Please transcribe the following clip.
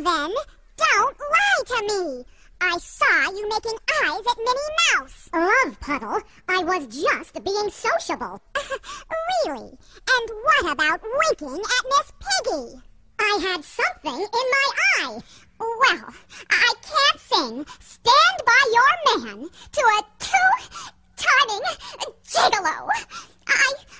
then, don't lie to me. I saw you making eyes at Minnie Mouse. Love Puddle, I was just being sociable. Really? And what about winking at Miss Piggy? I had something in my eye. Well, I can't sing Stand By Your Man to a two-timing gigolo.